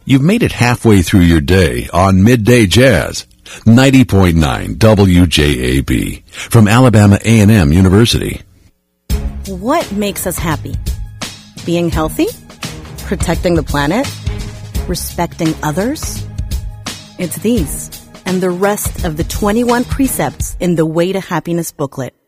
You've made it halfway through your day on Midday Jazz, 90.9 WJAB from Alabama A&M University. What makes us happy? Being healthy? Protecting the planet? Respecting others? It's these and the rest of the 21 precepts in the Way to Happiness booklet.